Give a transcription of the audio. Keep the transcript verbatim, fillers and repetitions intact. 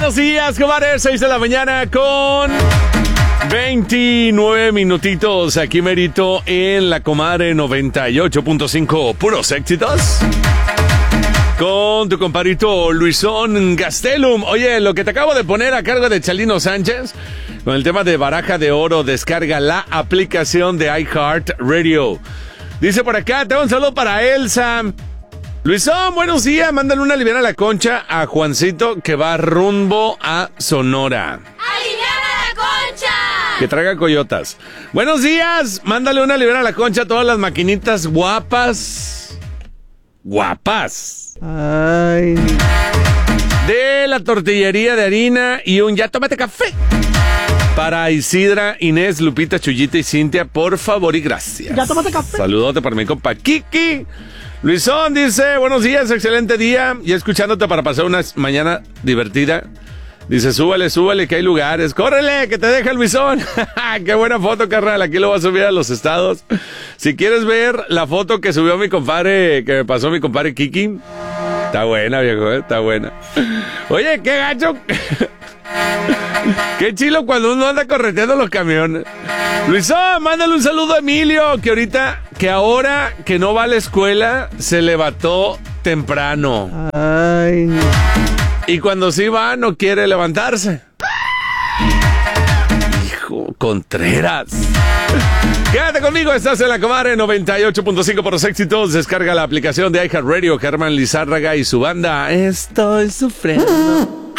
Buenos días, comadre. seis de la mañana con veintinueve minutitos. Aquí merito en la comadre noventa y ocho punto cinco. Puros éxitos. Con tu compadrito Luisón Gastelum. Oye, lo que te acabo de poner a cargo de Chalino Sánchez, con el tema de Baraja de Oro, descarga la aplicación de iHeartRadio. Dice por acá, tengo un saludo para Elsa. Luisón, buenos días. Mándale una aliviana a la concha a Juancito que va rumbo a Sonora. ¡Aliviana la concha! Que traiga coyotas. Buenos días. Mándale una aliviana a la concha a todas las maquinitas guapas. Guapas. Ay. De la tortillería de harina y un ya tómate café. Para Isidra, Inés, Lupita, Chuyita y Cintia, por favor y gracias. Ya tómate café. Saludote para mi compa Kiki. Luisón dice, buenos días, excelente día. Y escuchándote para pasar una mañana divertida. Dice, súbale, súbale, que hay lugares. ¡Córrele, que te deja el Luisón! ¡Qué buena foto, carnal! Aquí lo voy a subir a los estados. Si quieres ver la foto que subió mi compadre, que me pasó mi compadre Kiki. Está buena, viejo, ¿eh? Está buena. Oye, qué gacho. Qué chilo cuando uno anda correteando los camiones. Luisón, mándale un saludo a Emilio, que ahorita, que ahora que no va a la escuela, se levantó temprano. Ay. Y cuando sí va, no quiere levantarse. Hijo, Contreras. Quédate conmigo, estás en la comadre noventa y ocho punto cinco por los éxitos. Descarga la aplicación de iHeartRadio, Germán Lizárraga y su banda. Estoy sufriendo.